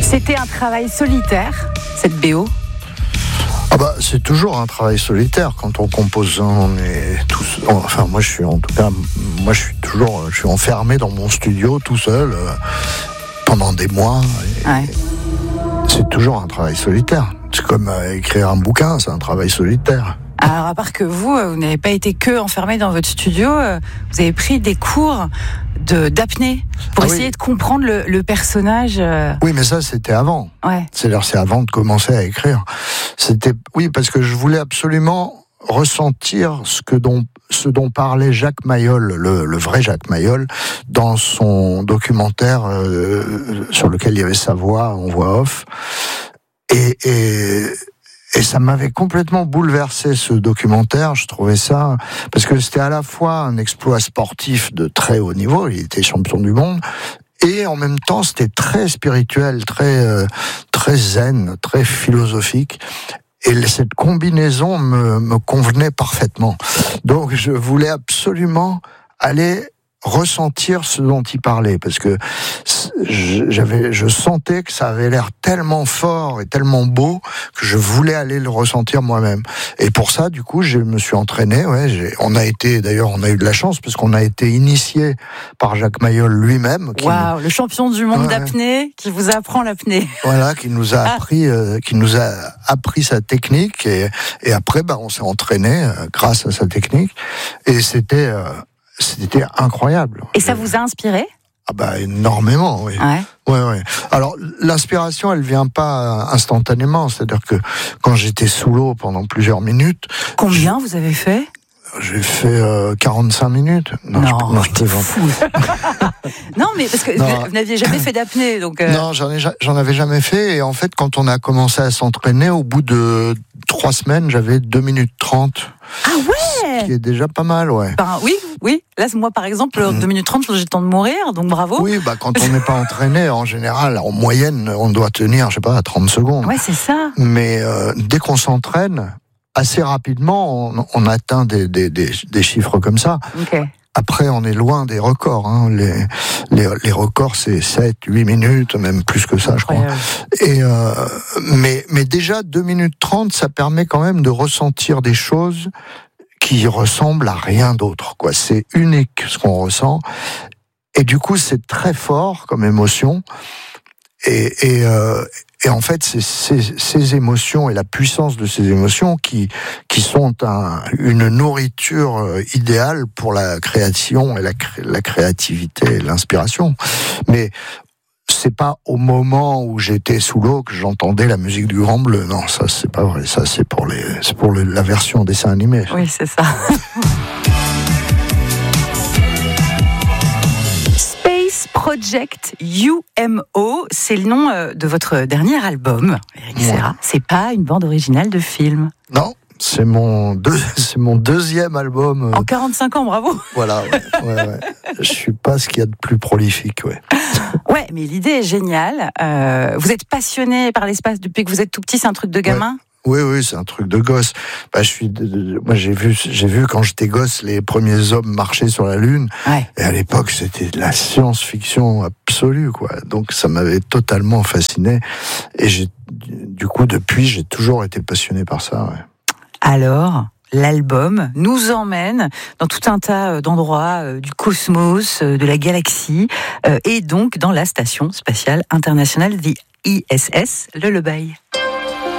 C'était un travail solitaire, cette BO? Ah bah, c'est toujours un travail solitaire quand on compose. On est tous. Enfin, moi, je suis enfermé dans mon studio tout seul pendant des mois. Ouais. C'est toujours un travail solitaire. C'est comme écrire un bouquin, c'est un travail solitaire. Alors, à part que vous n'avez pas été que enfermé dans votre studio, vous avez pris des cours d'apnée pour essayer de comprendre le personnage. Oui, mais ça, c'était avant. Ouais. C'est-à-dire, c'est avant de commencer à écrire. Oui, parce que je voulais absolument ressentir ce dont parlait Jacques Mayol, le vrai Jacques Mayol, dans son documentaire sur lequel il y avait sa voix en voix off. Et ça m'avait complètement bouleversé, ce documentaire. Je trouvais ça, parce que c'était à la fois un exploit sportif de très haut niveau, il était champion du monde, et en même temps c'était très spirituel, très zen, très philosophique. Et cette combinaison me convenait parfaitement. Donc je voulais absolument aller ressentir ce dont il parlait, parce que je sentais que ça avait l'air tellement fort et tellement beau que je voulais aller le ressentir moi-même. Et pour ça, du coup, je me suis entraîné. On a eu de la chance parce qu'on a été initié par Jacques Mayol lui-même. Le champion du monde d'apnée qui vous apprend l'apnée. Voilà, qui nous a appris sa technique et après, on s'est entraîné grâce à sa technique et c'était incroyable. Et ça vous a inspiré ? Ah bah énormément, oui. Ouais. Alors l'inspiration, elle vient pas instantanément, c'est-à-dire que quand j'étais sous l'eau pendant plusieurs minutes. Combien vous avez fait ? J'ai fait 45 minutes. Non, je te fou. Non, mais parce que vous n'aviez jamais fait d'apnée, donc. Non, j'en avais jamais fait. Et en fait, quand on a commencé à s'entraîner, au bout de 3 semaines, j'avais 2 minutes 30. Ah ouais. Ce qui est déjà pas mal, ouais. Oui. Là, moi, par exemple, 2 minutes 30, j'ai le temps de mourir, donc bravo. Oui, quand on n'est pas entraîné, en général, en moyenne, on doit tenir, 30 secondes. Ouais, c'est ça. Mais dès qu'on s'entraîne, assez rapidement, on atteint des chiffres comme ça. Okay. Après, on est loin des records. Les records, c'est 7, 8 minutes, même plus que ça, je crois. Et mais déjà, 2 minutes 30, ça permet quand même de ressentir des choses qui ressemblent à rien d'autre, quoi. C'est unique, ce qu'on ressent. Et du coup, c'est très fort comme émotion. Et en fait, c'est ces émotions et la puissance de ces émotions qui sont une nourriture idéale pour la création et la créativité et l'inspiration. Mais c'est pas au moment où j'étais sous l'eau que j'entendais la musique du Grand Bleu. Non, ça c'est pas vrai. Ça c'est pour la version dessin animé. Oui, c'est ça. Project UMO, c'est le nom de votre dernier album, Éric Serra. C'est pas une bande originale de film. Non, c'est mon deuxième album. En 45 ans, bravo. Voilà, ouais. Je suis pas ce qu'il y a de plus prolifique, ouais. Ouais, mais l'idée est géniale. Vous êtes passionné par l'espace depuis que vous êtes tout petit, c'est un truc de gamin ? Oui, c'est un truc de gosse. Moi, j'ai vu quand j'étais gosse les premiers hommes marcher sur la Lune. Ouais. Et à l'époque, c'était de la science-fiction absolue, quoi. Donc, ça m'avait totalement fasciné. Et du coup, depuis, j'ai toujours été passionné par ça, ouais. Alors, l'album nous emmène dans tout un tas d'endroits du cosmos, de la galaxie, et donc dans la Station Spatiale Internationale, the ISS, le Lullaby.